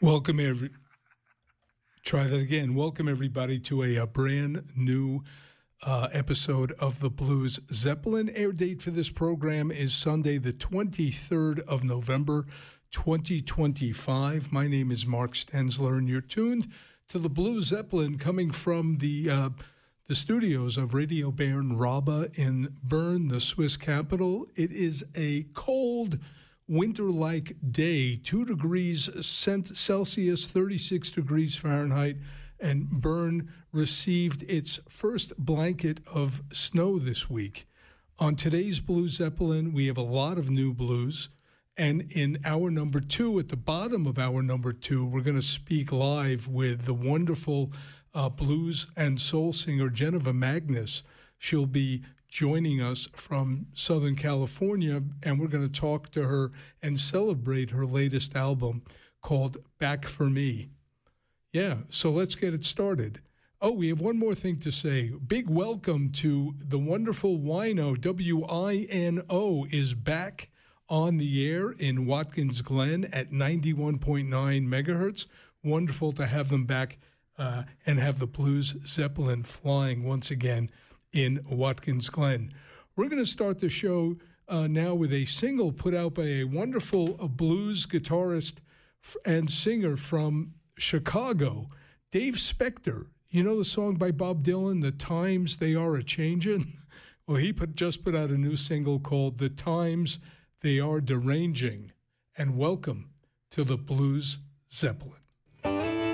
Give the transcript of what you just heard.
Welcome Try that again. Welcome everybody to a brand new episode of the Blues Zeppelin. Air date for this program is Sunday, the 23rd of November, 2025. My name is Mark Stensler, and you're tuned to the Blues Zeppelin coming from the studios of Radio Bern Rabe in Bern, the Swiss capital. It is a cold, winter-like day, 2 degrees Celsius, 36 degrees Fahrenheit, and Bern received its first blanket of snow this week. On today's Blues Zeppelin, we have a lot of new blues, and in hour number 2, at the bottom of hour number 2, we're going to speak live with the wonderful blues and soul singer Geneva Magnus. She'll be joining us from Southern California, and we're going to talk to her and celebrate her latest album called Back for Me. Yeah, so let's get it started. Oh, we have one more thing to say. Big welcome to the wonderful Wino. WINO is back on the air in Watkins Glen at 91.9 megahertz. Wonderful to have them back and have the Blues Zeppelin flying once again in Watkins Glen. We're going to start the show now with a single put out by a wonderful blues guitarist and singer from Chicago, Dave Spector. You know the song by Bob Dylan, The Times They Are A-Changin'? Well, he just put out a new single called The Times They Are Deranging. And welcome to the Blues Zeppelin.